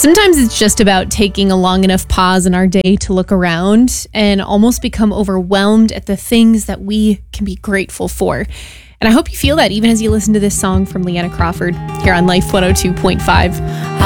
Sometimes it's just about taking a long enough pause in our day to look around and almost become overwhelmed at the things that we can be grateful for. And I hope you feel that even as you listen to this song from Leanna Crawford here on Life 102.5.